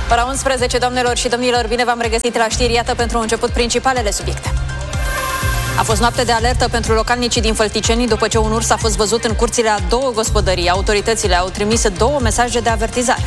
Ora 11, doamnelor și domnilor, bine v-am regăsit la știri. Iată pentru început principalele subiecte. A fost noapte de alertă pentru localnicii din Fălticeni după ce un urs a fost văzut în curțile a 2 gospodării. Autoritățile au trimis 2 mesaje de avertizare.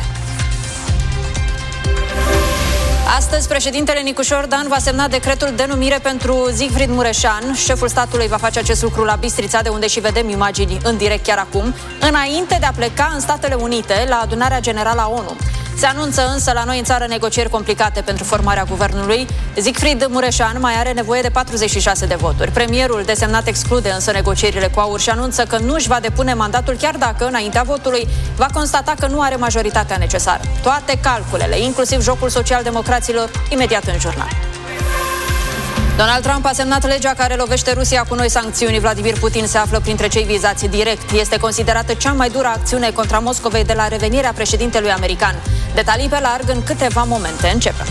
Astăzi, președintele Nicușor Dan va semna decretul de numire pentru Siegfried Mureșan. Șeful statului va face acest lucru la Bistrița, de unde și vedem imagini în direct chiar acum, înainte de a pleca în Statele Unite la adunarea generală a ONU. Se anunță însă la noi în țară negocieri complicate pentru formarea guvernului. Siegfried Mureșan mai are nevoie de 46 de voturi. Premierul desemnat exclude însă negocierile cu AUR și anunță că nu își va depune mandatul, chiar dacă înaintea votului va constata că nu are majoritatea necesară. Toate calculele, inclusiv jocul social-democraților, imediat în jurnal. Donald Trump a semnat legea care lovește Rusia cu noi sancțiuni. Vladimir Putin se află printre cei vizați direct. Este considerată cea mai dură acțiune contra Moscovei de la revenirea președintelui american. Detalii pe larg în câteva momente. Începem.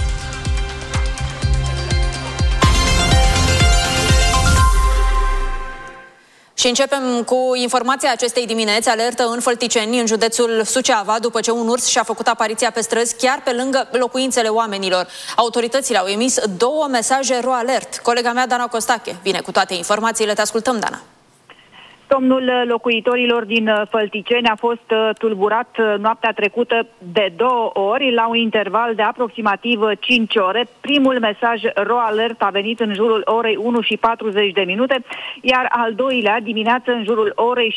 Și începem cu informația acestei dimineți. Alertă în Fălticeni, în județul Suceava, după ce un urs și-a făcut apariția pe străzi chiar pe lângă locuințele oamenilor. Autoritățile au emis 2 mesaje ro-alert. Colega mea, Dana Costache, vine cu toate informațiile. Te ascultăm, Dana. Somnul locuitorilor din Fălticeni a fost tulburat noaptea trecută de 2 ori, la un interval de aproximativ 5 ore. Primul mesaj ro-alert a venit în jurul orei 1:40, iar al doilea dimineață în jurul orei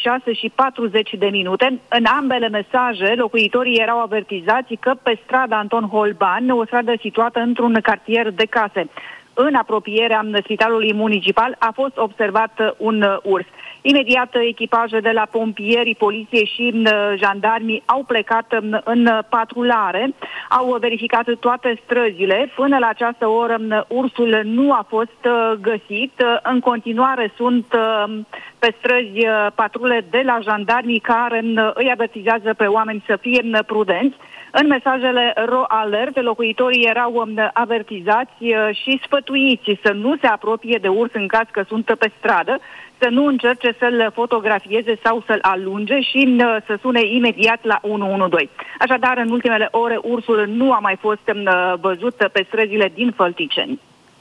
6:40. În ambele mesaje, locuitorii erau avertizați că pe strada Anton Holban, o stradă situată într-un cartier de case, în apropierea spitalului municipal, a fost observat un urs. Imediat, echipaje de la pompieri, poliție și jandarmi au plecat în patrulare, au verificat toate străzile. Până la această oră, ursul nu a fost găsit. În continuare sunt pe străzi patrule de la jandarmi care îi avertizează pe oameni să fie prudenți. În mesajele ro-alert, locuitorii erau avertizați și sfătuiți să nu se apropie de urs în caz că sunt pe stradă, să nu încerce să-l fotografieze sau să-l alunge și să sune imediat la 112. Așadar, în ultimele ore, ursul nu a mai fost văzut pe străzile din Fălticeni.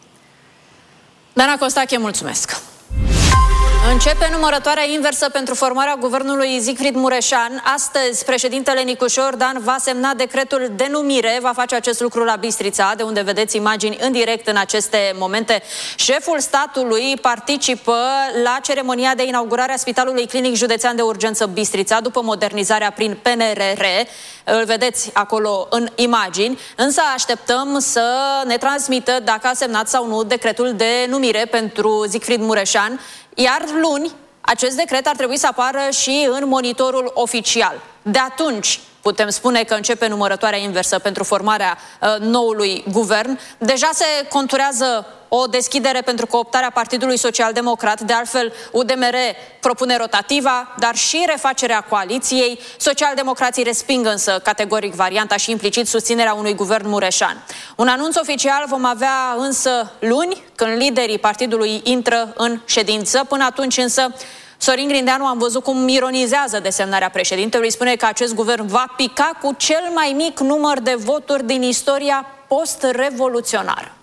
Dana Costache, mulțumesc! Începe numărătoarea inversă pentru formarea guvernului Siegfried Mureșan. Astăzi, președintele Nicușor Dan va semna decretul de numire. Va face acest lucru la Bistrița, de unde vedeți imagini în direct în aceste momente. Șeful statului participă la ceremonia de inaugurare a Spitalului Clinic Județean de Urgență Bistrița, după modernizarea prin PNRR. Îl vedeți acolo în imagini, însă așteptăm să ne transmită dacă a semnat sau nu decretul de numire pentru Siegfried Mureșan. Iar luni, acest decret ar trebui să apară și în monitorul oficial. De atunci putem spune că începe numărătoarea inversă pentru formarea noului guvern. Deja se conturează o deschidere pentru cooptarea Partidului Social-Democrat. De altfel, UDMR propune rotativa, dar și refacerea coaliției. Socialdemocrații resping însă categoric varianta și implicit susținerea unui guvern Mureșan. Un anunț oficial vom avea însă luni, când liderii partidului intră în ședință. Până atunci însă, Sorin Grindeanu am văzut cum ironizează desemnarea președintelui. Spune că acest guvern va pica cu cel mai mic număr de voturi din istoria post-revoluționară.